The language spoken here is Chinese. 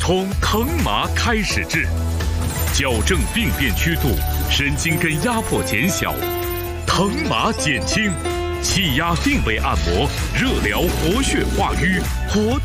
从疼麻开始治，矫正病变曲度，神经根压迫减小，疼麻减轻，气压定位按摩，热疗活血化瘀，活